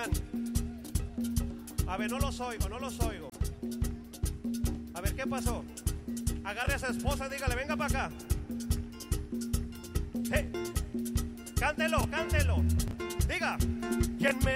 Damián. A ver, no los oigo, no los oigo. A ver, ¿qué pasó? Agarre a su esposa, dígale, venga para acá. Cántelo, cántelo. Diga, ¿quién me